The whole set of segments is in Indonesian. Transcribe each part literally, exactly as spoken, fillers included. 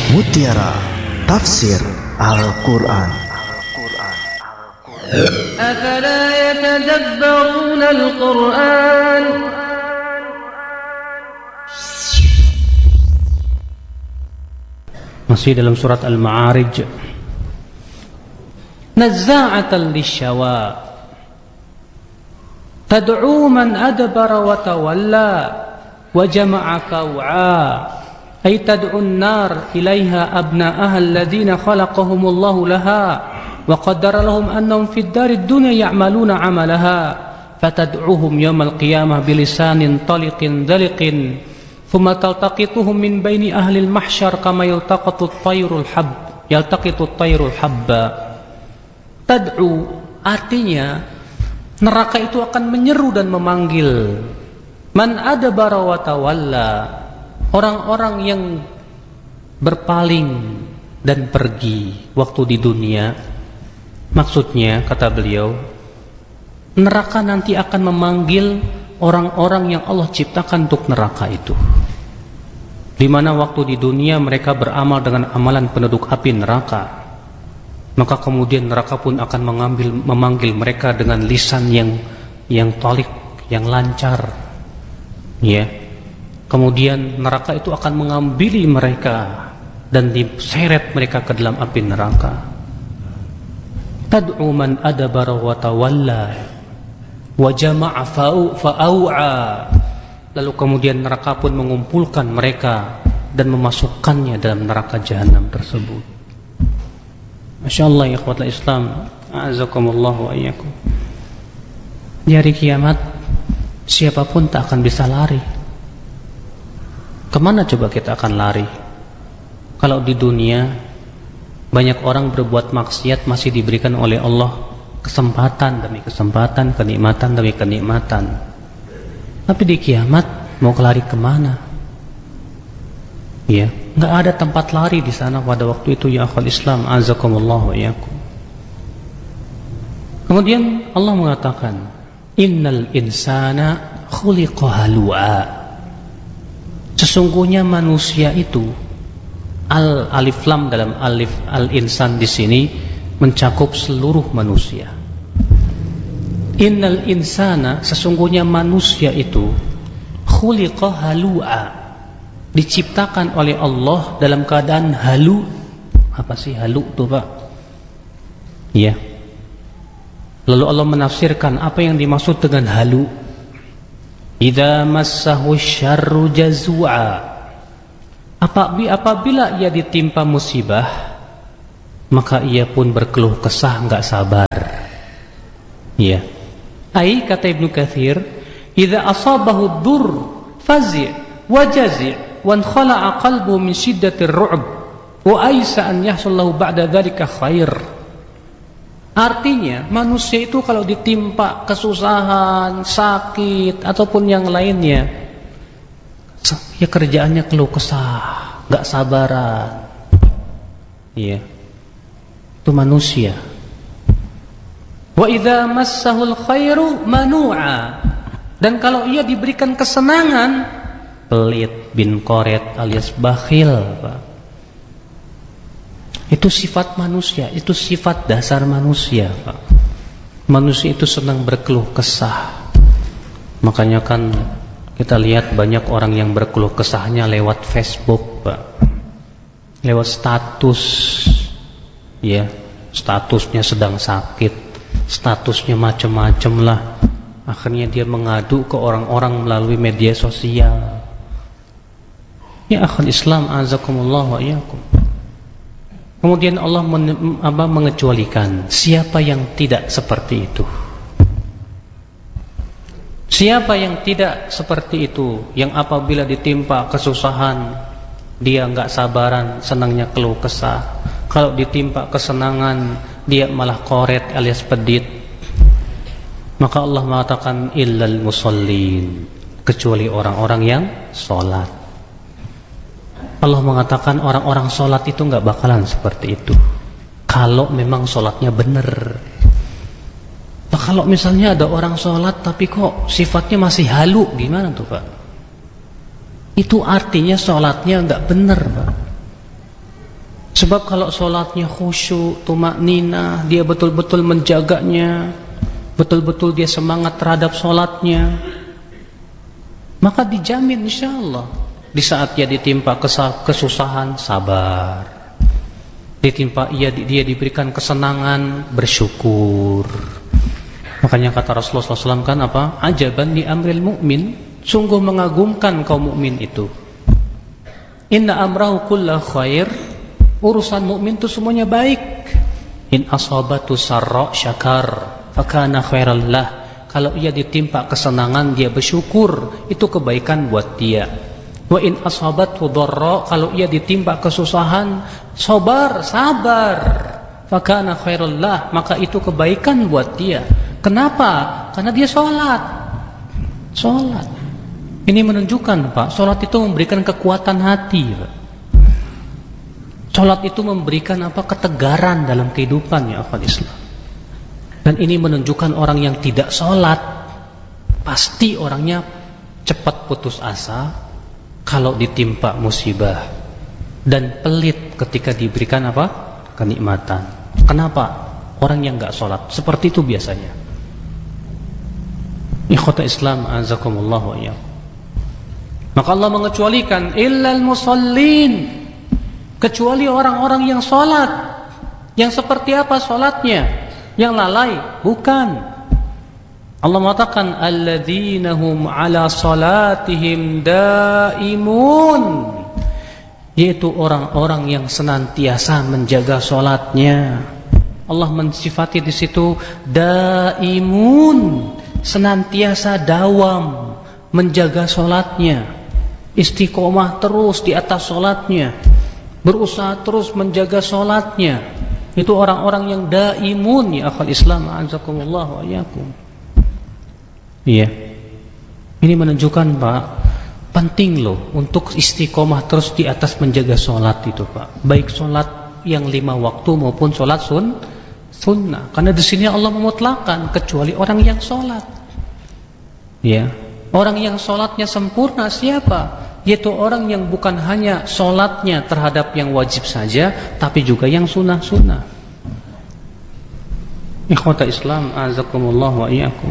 Mutiara Tafsir Al-Quran. أفلا يتدبرون القرآن Masih dalam surat Al-Ma'arij. Nazza'atan lisyawa tad'u man adbara wa tawalla wa jama'a kaw'a ay tad'u an-nar ilaiha abna'aha alladhina khalaqahumullahu laha wa qaddara lahum annahum fid darid dunya ya'maluna 'amalaha fatad'uhum yawmal qiyamah bilisanin taliqin dhaliqin thumma taltaqituhum min baini ahli al-mahsyar kama yaltaqatu at-tayrul hab yaltaqitu at-tayrul habba. Tad'u artinya neraka itu akan menyeru dan memanggil man adbara wa tawalla, orang-orang yang berpaling dan pergi waktu di dunia. Maksudnya, kata beliau, neraka nanti akan memanggil orang-orang yang Allah ciptakan untuk neraka itu, di mana waktu di dunia mereka beramal dengan amalan penduduk api neraka. Maka kemudian neraka pun akan mengambil, memanggil mereka dengan lisan yang yang talik, yang lancar, ya. Kemudian neraka itu akan mengambili mereka dan diseret mereka ke dalam api neraka. Tad'u man adbara wa tawalla wa jama'a fa'au'a. Lalu kemudian neraka pun mengumpulkan mereka dan memasukkannya dalam neraka jahanam tersebut. Masya Allah, ya ikhwatal Islam, a'azakumullah wa iyyakum. Di hari kiamat siapapun tak akan bisa lari. Kemana coba kita akan lari? Kalau di dunia banyak orang berbuat maksiat masih diberikan oleh Allah kesempatan demi kesempatan, kenikmatan demi kenikmatan. Tapi di kiamat mau lari kemana? Ya, nggak ada tempat lari di sana pada waktu itu, ya akhwal Islam, azakumullah wa iyyakum. Kemudian Allah mengatakan, innal insana khuliqa halu'a. Sesungguhnya manusia itu, al alif lam dalam alif al insan di sini mencakup seluruh manusia. Innal insana, sesungguhnya manusia itu, khuliqa halu'a, diciptakan oleh Allah dalam keadaan halu. Apa sih halu itu, Pak? Iya. Lalu Allah menafsirkan apa yang dimaksud dengan halu. Idza massahu syarru jazua. Apabila ia ditimpa musibah, maka ia pun berkeluh kesah, enggak sabar. Iya. Ai kata Ibnu Katsir, idza asabahu dzurr fazi' wa jazi' wan khala'a qalbuhu min shiddatir ru'b wa aisa an yahsul lahu ba'da dzalika khair. Artinya manusia itu kalau ditimpa kesusahan, sakit ataupun yang lainnya, ya kerjaannya keluh kesah, enggak sabaran. Iya. Itu manusia. Wa idza massahul khairu manu'a. Dan kalau ia diberikan kesenangan, pelit bin koret alias bakhil, Pak. Itu sifat manusia, itu sifat dasar manusia, Pak. Manusia itu senang berkeluh kesah. Makanya kan kita lihat banyak orang yang berkeluh kesahnya lewat Facebook, Pak. Lewat status. Ya, statusnya sedang sakit, statusnya macam-macam lah. Akhirnya dia mengadu ke orang-orang melalui media sosial. Ya akhul Islam, azakumullah wa iyyakum. Kemudian Allah men, apa, mengecualikan siapa yang tidak seperti itu. Siapa yang tidak seperti itu, yang apabila ditimpa kesusahan dia enggak sabaran, senangnya keluh kesah. Kalau ditimpa kesenangan dia malah koret alias pedit. Maka Allah mengatakan illal musallin, kecuali orang-orang yang sholat. Allah mengatakan orang-orang sholat itu nggak bakalan seperti itu kalau memang sholatnya benar. Nah, kalau misalnya ada orang sholat tapi kok sifatnya masih halu, gimana tuh, Pak? Itu artinya sholatnya nggak benar, Pak. Sebab kalau sholatnya khusyuk, tumakninah, dia betul-betul menjaganya, betul-betul dia semangat terhadap sholatnya, maka dijamin insya Allah di saat dia ditimpa kesusahan, sabar. Ditimpa ia dia diberikan kesenangan, bersyukur. Makanya kata Rasulullah shallallahu alaihi wasallam kan apa? Ajaban li amril mu'min, sungguh mengagumkan kaum mukmin itu. Inna amrahu kullahu khair, urusan mukmin itu semuanya baik. In asabatu sarra syakar fakana khairal lah. Kalau ia ditimpa kesenangan, dia bersyukur, itu kebaikan buat dia. Wa in asabathu dharra, kalau ia ditimpa kesusahan, sabar, sabar, fakana khairal lah, maka itu kebaikan buat dia. Kenapa? Karena dia sholat. Sholat. Ini menunjukkan, Pak, sholat itu memberikan kekuatan hati, Pak. Sholat itu memberikan apa? Ketegaran dalam kehidupan, ya akhwat Islam. Dan ini menunjukkan orang yang tidak sholat pasti orangnya cepat putus asa kalau ditimpa musibah, dan pelit ketika diberikan apa? Kenikmatan. Kenapa? Orang yang nggak sholat seperti itu biasanya. Ikhwata Islam azakumullah wa iyyakum. Maka Allah mengecualikan illal musallin, kecuali orang-orang yang sholat. Yang seperti apa sholatnya? Yang lalai? Bukan. Allah mengatakan alladzina hum ala salatihim daimun, yaitu orang-orang yang senantiasa menjaga sholatnya. Allah mensifati di situ daimun, senantiasa dawam menjaga sholatnya, istiqomah terus di atas sholatnya, berusaha terus menjaga sholatnya. Itu orang-orang yang daimun, ya akhwal Islam azakumullah wa iyyakum. Iya. Ini menunjukkan, Pak, penting loh untuk istiqomah terus di atas menjaga sholat itu, Pak. Baik sholat yang lima waktu maupun sholat sun sunnah. Karena di sini Allah memutlakan kecuali orang yang sholat. Ya. Orang yang sholatnya sempurna siapa? Yaitu orang yang bukan hanya sholatnya terhadap yang wajib saja, tapi juga yang sunnah-sunnah. Ikhwata Islam azakumullah wa iyyakum.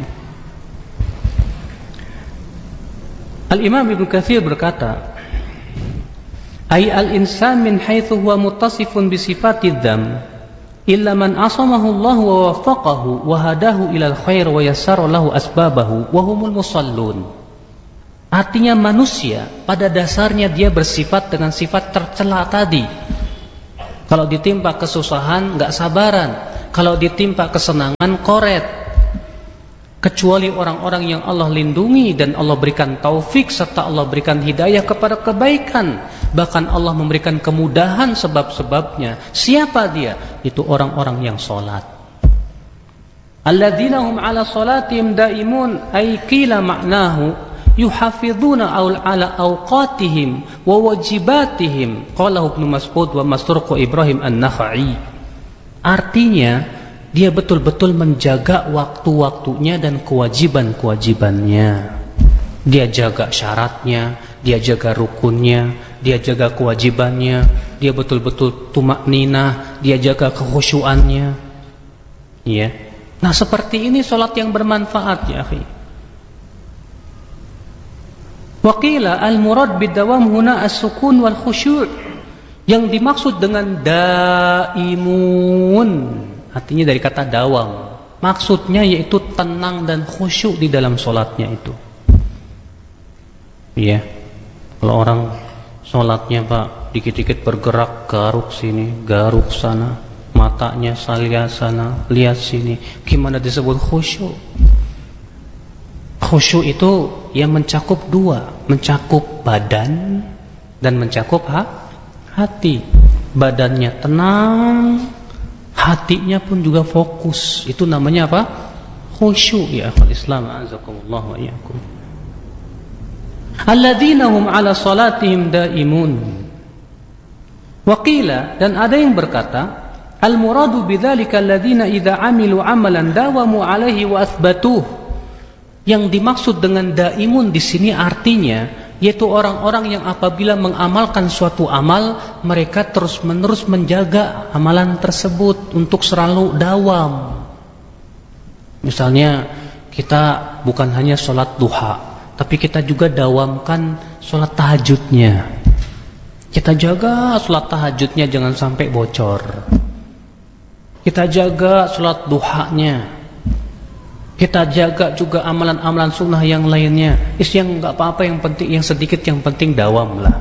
Al-Imam Ibnu Katsir berkata, ay al-insan min haitsu huwa muttasifun bi sifatid dzam illa man asamahu Allah wa waffaqahu wa hadahu ila al-khair wa yassara lahu asbabahu wa humul musallun. Artinya manusia pada dasarnya dia bersifat dengan sifat tercela tadi. Kalau ditimpa kesusahan nggak sabaran, kalau ditimpa kesenangan koret. Kecuali orang-orang yang Allah lindungi dan Allah berikan taufik serta Allah berikan hidayah kepada kebaikan, bahkan Allah memberikan kemudahan sebab-sebabnya. Siapa dia? Itu orang-orang yang sholat. Alladzina hum ala salatihim daimun, ay qila ma'nahu yuhafidhuna ala awqatihim wa wajibatihim, qala Ibnu Mas'ud wa Masruq Ibrahim An-Nakhai. Artinya dia betul-betul menjaga waktu-waktunya dan kewajiban-kewajibannya. Dia jaga syaratnya, dia jaga rukunnya, dia jaga kewajibannya, dia betul-betul tumakninah, dia jaga kekhusyuannya. Ya. Nah, seperti ini salat yang bermanfaat, ya akhi. Waqila al-murad bidawam huna as-sukun wal khusyu'. Yang dimaksud dengan daimun, artinya dari kata dawam, maksudnya yaitu tenang dan khusyuk di dalam sholatnya itu. Iya. Kalau orang sholatnya, Pak, dikit-dikit bergerak, garuk sini, garuk sana, matanya lihat sana, lihat sini, gimana disebut khusyuk? Khusyuk itu yang mencakup dua, mencakup badan dan mencakup ha? hati. Badannya tenang, hatinya pun juga fokus. Itu namanya apa? Khusyuk, ya akhwal Islam azakumullah wa iyyakum. Alladzina hum ala salatihim daimun. Waqila, dan ada yang berkata, al-muradu bidzalika alladzina idza amilu amalan dawamu alaihi wa athbatuh. Yang dimaksud dengan daimun di sini artinya yaitu orang-orang yang apabila mengamalkan suatu amal, mereka terus-menerus menjaga amalan tersebut untuk selalu dawam. Misalnya kita bukan hanya sholat duha, tapi kita juga dawamkan sholat tahajudnya. Kita jaga sholat tahajudnya jangan sampai bocor. Kita jaga sholat duhanya. Kita jaga juga amalan-amalan sunnah yang lainnya. Is yang nggak apa-apa, yang penting, yang sedikit, yang penting dawam lah.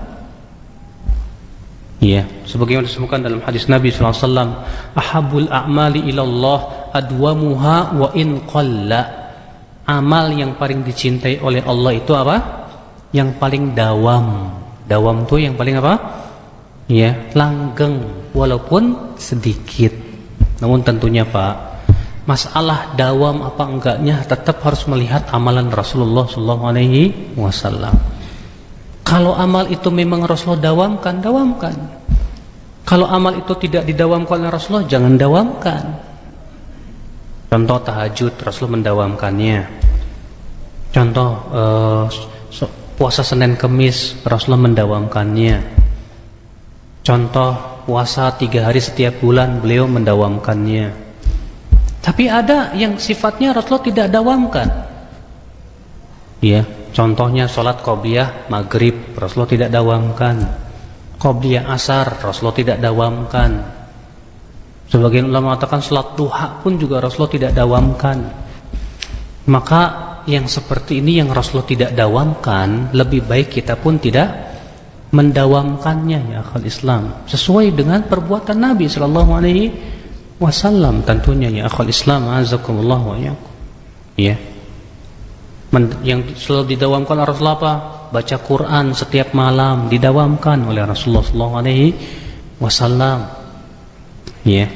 Iya, sebagaimana disebutkan dalam hadis Nabi sallallahu alaihi wasallam, ahabul a'mali ilallah adwamuha wa in qalla. Amal yang paling dicintai oleh Allah itu apa? Yang paling dawam. Dawam itu yang paling apa? Ya, langgeng walaupun sedikit. Namun tentunya Pak, masalah dawam apa enggaknya tetap harus melihat amalan Rasulullah sallallahu alaihi wasallam. Kalau amal itu memang Rasulullah dawamkan, dawamkan. Kalau amal itu tidak didawamkan oleh Rasulullah, jangan dawamkan. Contoh tahajud, Rasul mendawamkannya. Contoh uh, puasa Senin Kemis, Rasulullah mendawamkannya. Contoh puasa tiga hari setiap bulan, beliau mendawamkannya. Tapi ada yang sifatnya Rasulullah tidak dawamkan. Ya, contohnya sholat qobliyah maghrib, Rasulullah tidak dawamkan. Qobliyah asar, Rasulullah tidak dawamkan. Sebagian ulama mengatakan sholat duha pun juga Rasulullah tidak dawamkan. Maka yang seperti ini yang Rasulullah tidak dawamkan, lebih baik kita pun tidak mendawamkannya ya akhal Islam, sesuai dengan perbuatan Nabi sallallahu alaihi wasallam tentunya ya akhal Islam, azakumullah wa iyyakum. Ya. Yang selalu didawamkan oleh Rasulullah apa? Baca Quran setiap malam didawamkan oleh Rasulullah sallallahu alaihi wasallam. Ya.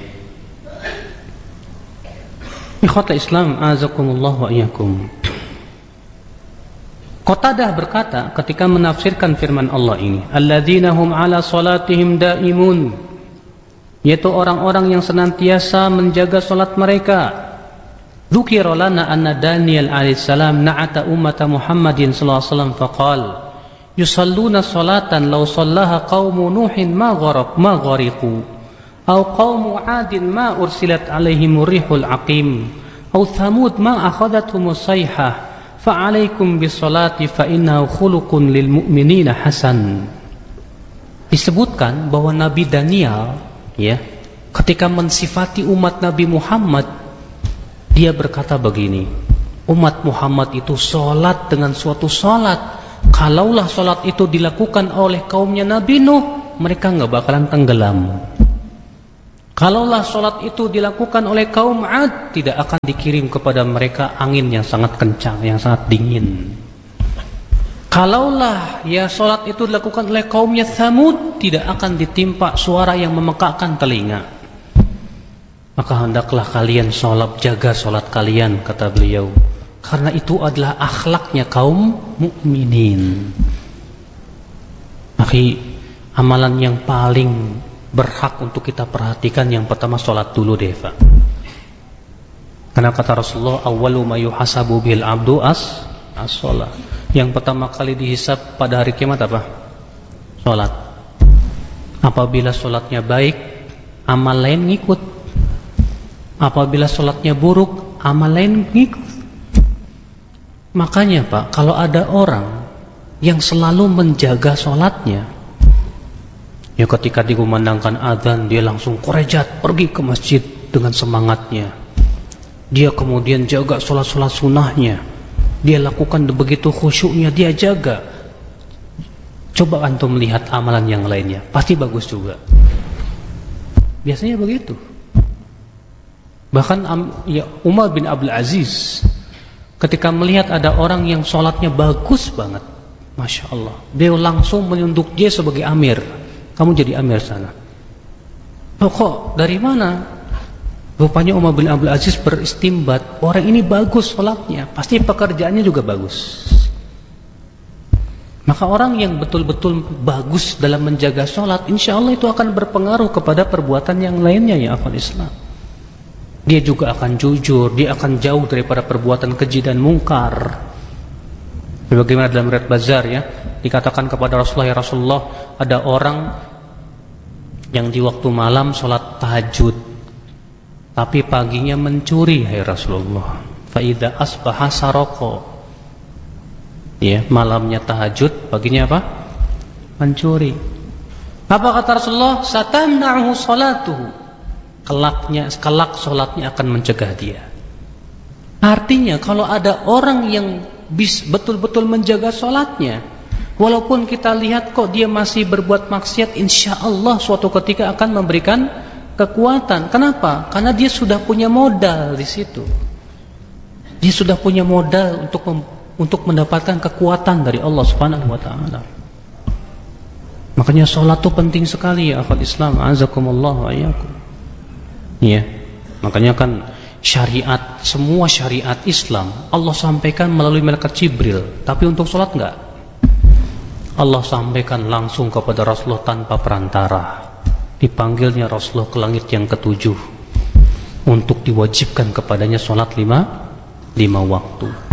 Ikhwata Islam, azakumullah wa iyyakum. Qatadah berkata ketika menafsirkan firman Allah ini, alladzina hum ala salatihim daimun, yaitu orang-orang yang senantiasa menjaga salat mereka. Dzukira lana anna Daniel alaihissalam na'ata ummata Muhammadin sallallahu alaihi wasallam faqal yusalluna salatan law sallaha qaumu nuhin ma gharaq ma ghariqu aw qaumu 'adin ma ursilat alaihim rihul aqim aw thamud ma akhadathum sayhah fa'alaikum bisolati fa'innahu khuluqun lil mu'minina hasan. Disebutkan bahwa Nabi Daniel ya, ketika mensifati umat Nabi Muhammad, dia berkata begini, umat Muhammad itu sholat dengan suatu sholat, kalaulah sholat itu dilakukan oleh kaumnya Nabi Nuh, mereka nggak bakalan tenggelam. Kalaulah sholat itu dilakukan oleh kaum 'Ad, tidak akan dikirim kepada mereka angin yang sangat kencang, yang sangat dingin. Kalaulah ya sholat itu dilakukan oleh kaumnya Tsamud, tidak akan ditimpa suara yang memekakkan telinga. Maka hendaklah kalian sholat, jaga sholat kalian, kata beliau, karena itu adalah akhlaknya kaum mukminin. Akhi, amalan yang paling berhak untuk kita perhatikan yang pertama sholat dulu deh Pak. Karena kata Rasulullah, awwalu ma yuhasabu bil abdu as as-sholat. Yang pertama kali dihisab pada hari kiamat apa? Sholat. Apabila sholatnya baik, amal lain ngikut. Apabila sholatnya buruk, amal lain ngikut. Makanya Pak, kalau ada orang yang selalu menjaga sholatnya, ya ketika dikumandangkan azan, dia langsung korejat pergi ke masjid dengan semangatnya. Dia kemudian jaga sholat-sholat sunnahnya. Dia lakukan begitu khusyuknya, dia jaga. Coba antum melihat amalan yang lainnya, pasti bagus juga. Biasanya begitu. Bahkan ya, Umar bin Abdul Aziz ketika melihat ada orang yang sholatnya bagus banget, Masya Allah, dia langsung menunduk dia sebagai amir. Kamu jadi amir sana. Oh, kok dari mana? Rupanya Umar bin Abdul Aziz beristimbat, orang ini bagus sholatnya, pasti pekerjaannya juga bagus. Maka orang yang betul-betul bagus dalam menjaga sholat, insya Allah itu akan berpengaruh kepada perbuatan yang lainnya ya akhwat Islam. Dia juga akan jujur, dia akan jauh daripada perbuatan keji dan mungkar. Sebagaimana dalam riwayat Bazar ya, Dikatakan kepada Rasulullah, ya Rasulullah, ada orang yang di waktu malam sholat tahajud, tapi paginya mencuri, hai Rasulullah. Fa idza asbaha saroko. Ya, malamnya tahajud, paginya apa? Mencuri. Apa kata Rasulullah? Satamna'uhu salatuhu. Kelaknya, kelak sholatnya akan mencegah dia. Artinya kalau ada orang yang bis betul-betul menjaga sholatnya, walaupun kita lihat kok dia masih berbuat maksiat, insya Allah suatu ketika akan memberikan kekuatan. Kenapa? Karena dia sudah punya modal di situ. Dia sudah punya modal untuk mem, untuk mendapatkan kekuatan dari Allah Subhanahu Wa Taala. Makanya sholat itu penting sekali ya akhwat Islam. Azakumullah wa iyyakum. Iya. Makanya kan syariat, semua syariat Islam Allah sampaikan melalui malaikat Jibril, tapi untuk sholat enggak? Allah sampaikan langsung kepada Rasulullah tanpa perantara. Dipanggilnya Rasulullah ke langit yang ketujuh untuk diwajibkan kepadanya sholat lima lima waktu.